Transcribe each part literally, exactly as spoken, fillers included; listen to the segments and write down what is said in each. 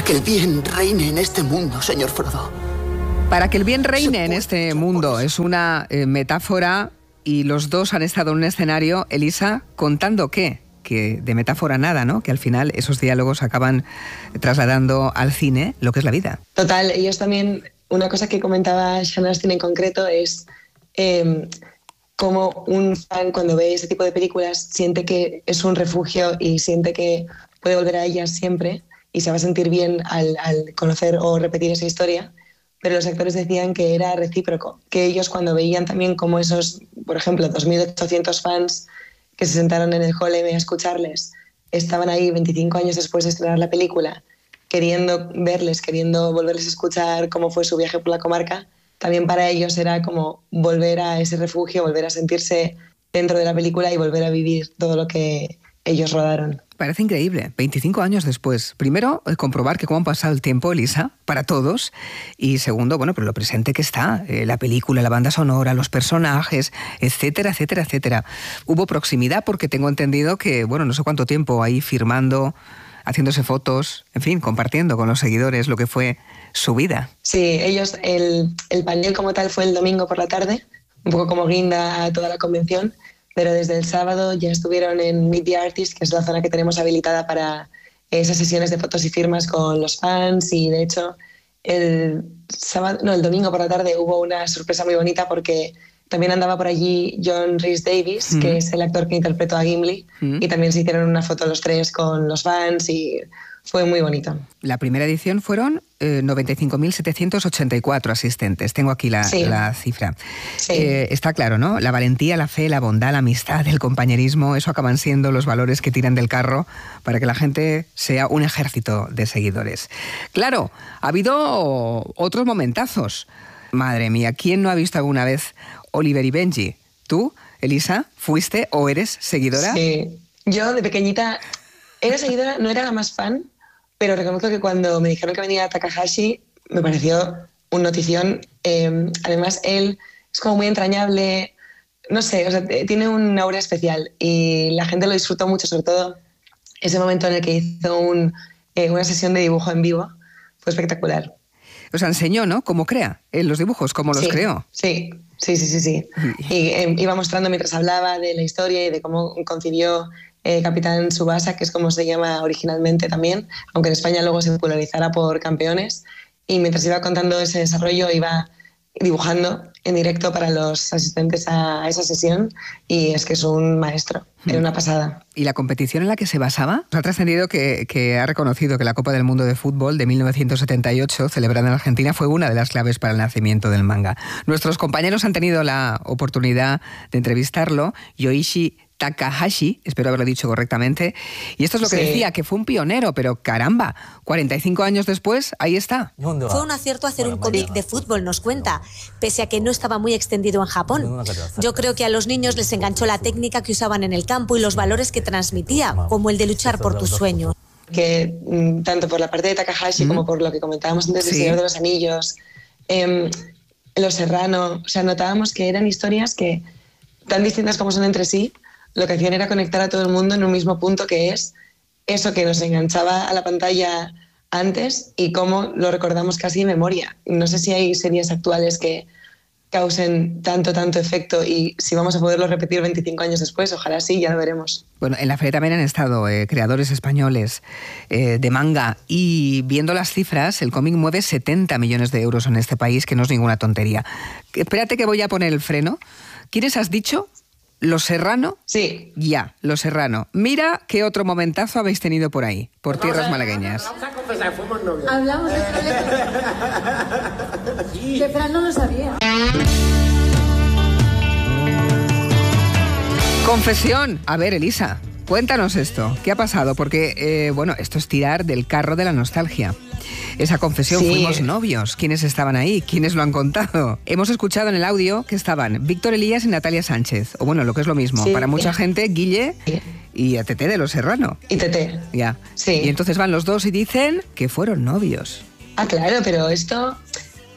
que el bien reine en este mundo, señor Frodo. Para que el bien reine en este mundo es una eh, metáfora, y los dos han estado en un escenario, Elisa, ¿contando qué? Que de metáfora nada, ¿no? Que al final esos diálogos acaban trasladando al cine lo que es la vida. Total, ellos también, una cosa que comentaba Sean Astin en concreto es eh, cómo un fan cuando ve ese tipo de películas siente que es un refugio y siente que puede volver a ellas siempre y se va a sentir bien al, al conocer o repetir esa historia. Pero los actores decían que era recíproco, que ellos cuando veían también como esos, por ejemplo, dos mil ochocientos fans que se sentaron en el Hall M a escucharles, estaban ahí veinticinco años después de estrenar la película, queriendo verles, queriendo volverles a escuchar cómo fue su viaje por la comarca, también para ellos era como volver a ese refugio, volver a sentirse dentro de la película y volver a vivir todo lo que ellos rodaron. Parece increíble, veinticinco años después. Primero, comprobar que cómo ha pasado el tiempo, Elisa, para todos. Y segundo, bueno, pero lo presente que está, eh, la película, la banda sonora, los personajes, etcétera, etcétera, etcétera. Hubo proximidad porque tengo entendido que, bueno, no sé cuánto tiempo ahí firmando, haciéndose fotos, en fin, compartiendo con los seguidores lo que fue su vida. Sí, ellos, el, el panel como tal fue el domingo por la tarde, un poco como guinda a toda la convención. Pero desde el sábado ya estuvieron en Meet the Artist, que es la zona que tenemos habilitada para esas sesiones de fotos y firmas con los fans. Y de hecho, el, sábado, no, el domingo por la tarde hubo una sorpresa muy bonita porque también andaba por allí John Rhys Davies, mm. que es el actor que interpretó a Gimli, mm. y también se hicieron una foto los tres con los fans y fue muy bonito. La primera edición fueron eh, noventa y cinco mil setecientos ochenta y cuatro asistentes. Tengo aquí la, sí. la cifra. Sí. Eh, está claro, ¿no? La valentía, la fe, la bondad, la amistad, el compañerismo, eso acaban siendo los valores que tiran del carro para que la gente sea un ejército de seguidores. Claro, ha habido otros momentazos. Madre mía, ¿quién no ha visto alguna vez Oliver y Benji? ¿Tú, Elisa, fuiste o eres seguidora? Sí, yo de pequeñita era seguidora, no era la más fan, pero reconozco que cuando me dijeron que venía Takahashi me pareció un notición. Eh, además, él es como muy entrañable, no sé, o sea, tiene un aura especial y la gente lo disfrutó mucho, sobre todo ese momento en el que hizo un, eh, una sesión de dibujo en vivo. Fue espectacular. Os enseñó, ¿no? Cómo crea en los dibujos, cómo los sí, creó. Sí, sí, sí, sí. sí. Y eh, iba mostrando mientras hablaba de la historia y de cómo concibió Eh, Capitán Tsubasa, que es como se llama originalmente también, aunque en España luego se popularizara por Campeones, y mientras iba contando ese desarrollo iba dibujando en directo para los asistentes a esa sesión y es que es un maestro, era una pasada. ¿Y la competición en la que se basaba? Ha trascendido que, que ha reconocido que la Copa del Mundo de Fútbol de mil novecientos setenta y ocho, celebrada en Argentina, fue una de las claves para el nacimiento del manga. Nuestros compañeros han tenido la oportunidad de entrevistarlo, Yoichi Takahashi, espero haberlo dicho correctamente, y esto es lo que sí. decía, que fue un pionero, pero caramba, cuarenta y cinco años después, ahí está. Fue un acierto hacer un cómic de fútbol, nos cuenta, pese a que no estaba muy extendido en Japón. Yo creo que a los niños les enganchó la técnica que usaban en el campo y los valores que transmitía, como el de luchar por tus sueños. Que tanto por la parte de Takahashi mm. como por lo que comentábamos antes del sí. Señor de los Anillos, eh, Los Serrano, o sea, notábamos que eran historias que, tan distintas como son entre sí, lo que hacían era conectar a todo el mundo en un mismo punto, que es eso que nos enganchaba a la pantalla antes y cómo lo recordamos casi en memoria. No sé si hay series actuales que causen tanto, tanto efecto y si vamos a poderlo repetir veinticinco años después, ojalá sí, ya lo veremos. Bueno, en la feria también han estado eh, creadores españoles eh, de manga y viendo las cifras, el cómic mueve setenta millones de euros en este país, que no es ninguna tontería. Espérate que voy a poner el freno. ¿Quiénes has dicho? ¿Los Serrano? Sí. Ya, Los Serrano. Mira qué otro momentazo habéis tenido por ahí, por tierras malagueñas. Vamos a confesar, fuimos novios. Hablamos de sí. Que Fran no lo sabía. Confesión. A ver, Elisa, cuéntanos esto. ¿Qué ha pasado? Porque, eh, bueno, esto es tirar del carro de la nostalgia. Esa confesión, sí. Fuimos novios. ¿Quiénes estaban ahí? ¿Quiénes lo han contado? Hemos escuchado en el audio que estaban Víctor Elías y Natalia Sánchez. O bueno, lo que es lo mismo. Sí. Para mucha gente, Guille sí. y a Tete de Los Serrano. Y Tete. Ya. Sí. Y entonces van los dos y dicen que fueron novios. Ah, claro, pero esto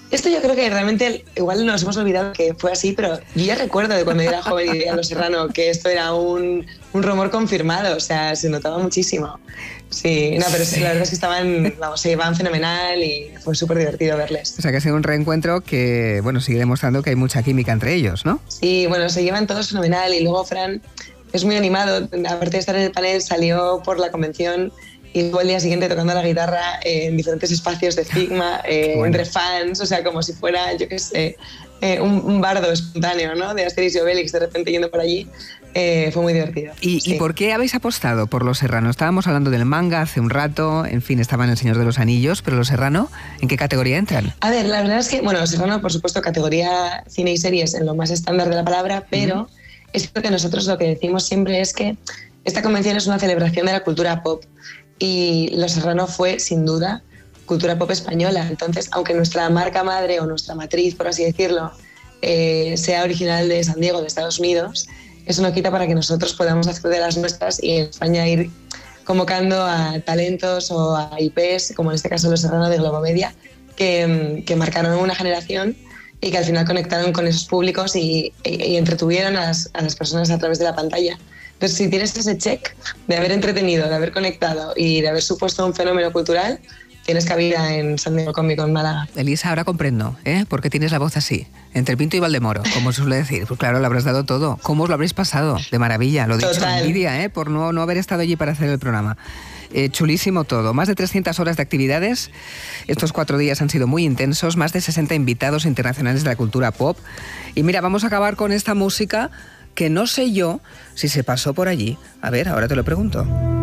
Esto yo creo que realmente igual nos hemos olvidado que fue así, pero yo ya recuerdo de cuando era joven y vivía en Los Serrano que esto era un, un rumor confirmado, o sea, se notaba muchísimo. Sí, no, pero sí, la verdad es que estaban, vamos, se llevaban fenomenal y fue súper divertido verles. O sea, que ha sido un reencuentro que, bueno, sigue demostrando que hay mucha química entre ellos, ¿no? Sí, bueno, se llevan todos fenomenal y luego Fran es muy animado, aparte de estar en el panel, salió por la convención y luego el día siguiente tocando la guitarra en diferentes espacios de Figma, eh, bueno. entre fans, o sea, como si fuera, yo qué sé, eh, un, un bardo espontáneo, ¿no? De Asterix y Obelix de repente yendo por allí. Eh, fue muy divertido. ¿Y, sí. ¿Y por qué habéis apostado por Los Serrano? Estábamos hablando del manga hace un rato, en fin, estaban El Señor de los Anillos, pero Los Serrano, ¿en qué categoría entran? A ver, la verdad es que, bueno, Los Serrano, por supuesto, categoría cine y series en lo más estándar de la palabra, pero uh-huh. es cierto que nosotros lo que decimos siempre es que esta convención es una celebración de la cultura pop y Los Serrano fue, sin duda, cultura pop española. Entonces, aunque nuestra marca madre o nuestra matriz, por así decirlo, eh, sea original de San Diego, de Estados Unidos, eso no quita para que nosotros podamos acceder a las nuestras y en España ir convocando a talentos o a I Pes, como en este caso Los Serrano de Globomedia, que, que marcaron una generación y que al final conectaron con esos públicos y, y, y entretuvieron a las, a las personas a través de la pantalla. Entonces, si tienes ese check de haber entretenido, de haber conectado y de haber supuesto un fenómeno cultural, tienes cabida en San Diego Comic Con Málaga. Elisa, ahora comprendo, ¿eh? ¿Por qué tienes la voz así? Entre Pinto y Valdemoro, como se suele decir. Pues claro, lo habrás dado todo. ¿Cómo os lo habréis pasado? De maravilla, lo he dicho, envidia, ¿eh? Por no, no haber estado allí para hacer el programa. Eh, chulísimo todo. Más de trescientas horas de actividades. Estos cuatro días han sido muy intensos. Más de sesenta invitados internacionales de la cultura pop. Y mira, vamos a acabar con esta música que no sé yo si se pasó por allí. A ver, ahora te lo pregunto.